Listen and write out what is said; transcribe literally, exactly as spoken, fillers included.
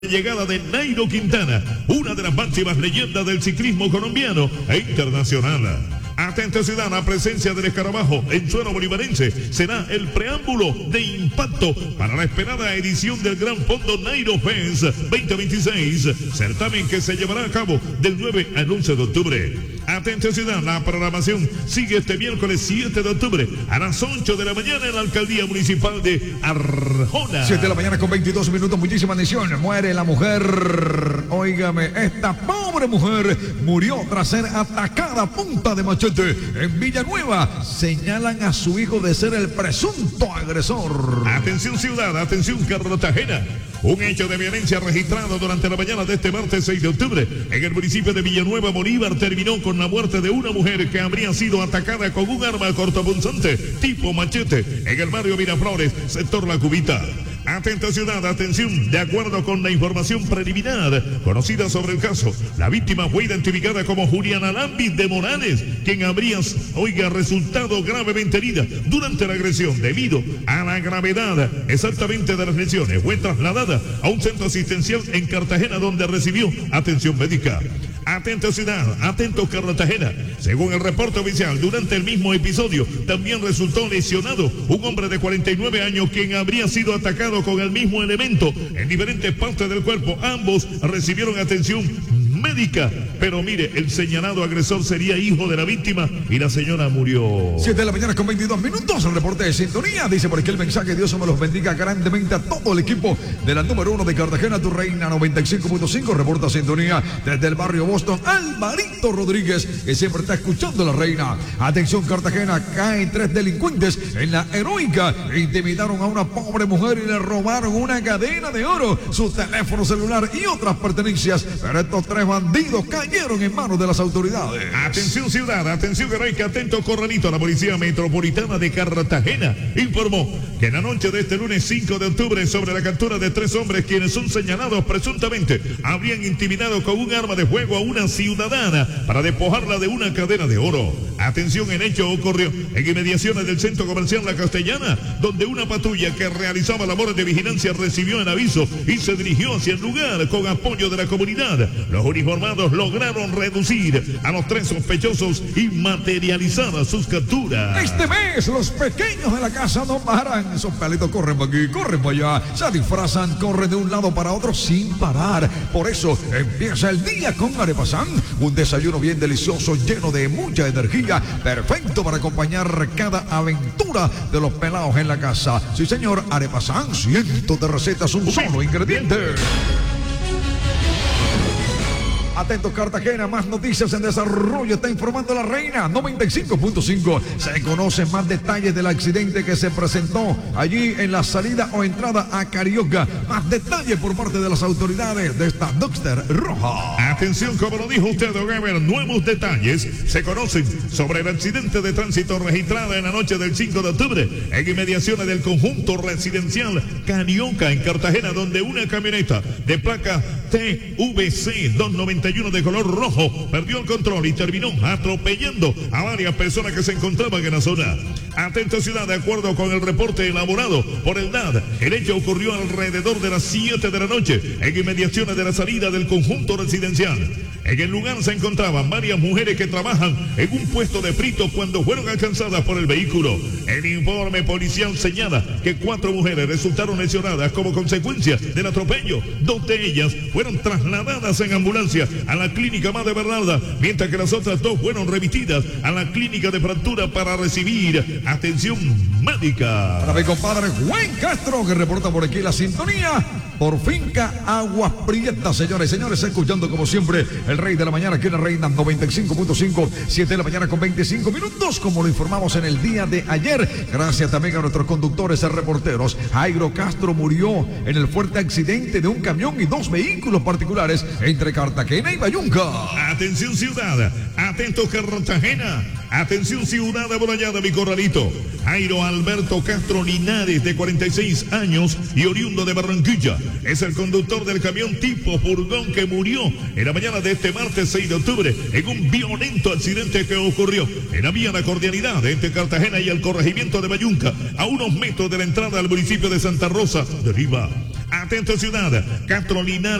Llegada de Nairo Quintana, una de las máximas leyendas del ciclismo colombiano e internacional. Atento ciudad, la presencia del escarabajo en suelo bolivarense será el preámbulo de impacto para la esperada edición del Gran Fondo Nairo Fest veinte veintiséis, certamen que se llevará a cabo del nueve al once de octubre. Atento ciudad, la programación sigue este miércoles siete de octubre a las ocho de la mañana en la Alcaldía Municipal de Arjona. siete de la mañana con veintidós minutos, muchísima atención. Muere la mujer, óigame, esta pobre mujer murió tras ser atacada a punta de machete en Villanueva. Señalan a su hijo de ser el presunto agresor. Atención ciudad, atención Cartagena. Un hecho de violencia registrado durante la mañana de este martes seis de octubre en el municipio de Villanueva, Bolívar, terminó con la muerte de una mujer que habría sido atacada con un arma cortopunzante tipo machete en el barrio Miraflores, sector La Cubita. Atenta ciudad, atención, de acuerdo con la información preliminar conocida sobre el caso, la víctima fue identificada como Juliana Lambis de Morales, quien habría, oiga, resultado gravemente herida durante la agresión. Debido a la gravedad exactamente de las lesiones, fue trasladada a un centro asistencial en Cartagena donde recibió atención médica. Atento ciudad, atento Cartagena. Según el reporte oficial, durante el mismo episodio también resultó lesionado un hombre de cuarenta y nueve años quien habría sido atacado con el mismo elemento en diferentes partes del cuerpo. Ambos recibieron atención médica, pero mire, el señalado agresor sería hijo de la víctima y la señora murió. siete de la mañana con veintidós minutos, el reporte de sintonía. Dice por aquí el mensaje: Dios me los bendiga grandemente a todo el equipo de la número uno de Cartagena, tu reina noventa y cinco punto cinco. Reporta sintonía desde el barrio Boston, Alvarito Rodríguez, que siempre está escuchando la reina. Atención Cartagena, caen tres delincuentes en la Heroica. Intimidaron a una pobre mujer y le robaron una cadena de oro, su teléfono celular y otras pertenencias. Pero estos tres bandidos cayeron en manos de las autoridades. Atención ciudad, atención heroica, atento Corralito. La Policía Metropolitana de Cartagena informó que en la noche de este lunes cinco de octubre, sobre la captura de tres hombres quienes son señalados presuntamente habrían intimidado con un arma de fuego a una ciudadana para despojarla de una cadena de oro. Atención, el hecho ocurrió en inmediaciones del centro comercial La Castellana, donde una patrulla que realizaba labores de vigilancia recibió el aviso y se dirigió hacia el lugar con apoyo de la comunidad. Los uniformados lograron reducir a los tres sospechosos y materializar sus capturas. Este mes los pequeños de la casa no paran. Esos pelitos corren para aquí, corren para allá, se disfrazan, corren de un lado para otro sin parar. Por eso empieza el día con Arepasán, un desayuno bien delicioso, lleno de mucha energía, perfecto para acompañar cada aventura de los pelados en la casa. Sí señor, Arepasán, cientos de recetas, un solo ingrediente. Atento Cartagena, más noticias en desarrollo. Está informando la reina noventa y cinco punto cinco. Se conocen más detalles del accidente que se presentó allí en la salida o entrada a Carioca. Más detalles por parte de las autoridades de esta Duster roja. Atención, como lo dijo usted, don Ever, nuevos detalles se conocen sobre el accidente de tránsito registrado en la noche del cinco de octubre en inmediaciones del conjunto residencial Carioca en Cartagena, donde una camioneta de placa T V C doscientos noventa y uno de color rojo perdió el control y terminó atropellando a varias personas que se encontraban en la zona. Atento ciudad, de acuerdo con el reporte elaborado por el D A D, el hecho ocurrió alrededor de las siete de la noche en inmediaciones de la salida del conjunto residencial. En el lugar se encontraban varias mujeres que trabajan en un puesto de frito cuando fueron alcanzadas por el vehículo. El informe policial señala que cuatro mujeres resultaron lesionadas como consecuencia del atropello. Dos de ellas fueron trasladadas en ambulancia a la clínica Madre Bernarda, mientras que las otras dos fueron remitidas a la clínica de fractura para recibir atención médica. Para mi compadre Juan Castro, que reporta por aquí la sintonía por Finca Aguas Prietas. Señores, señores, escuchando como siempre el Rey de la Mañana aquí en la Reina noventa y cinco punto cinco, siete de la mañana con veinticinco minutos, como lo informamos en el día de ayer. Gracias también a nuestros conductores y reporteros. Jairo Castro murió en el fuerte accidente de un camión y dos vehículos particulares entre Cartagena y Bayunca. Atención ciudad, atento Cartagena, atención ciudad amurallada, mi corralito. Jairo Alberto Castro Linares, de cuarenta y seis años y oriundo de Barranquilla, es el conductor del camión tipo furgón que murió en la mañana de este martes seis de octubre en un violento accidente que ocurrió en la vía La Cordialidad entre Cartagena y el corregimiento de Bayunca, a unos metros de la entrada al municipio de Santa Rosa de Lima. Atento ciudad, Castro Linares.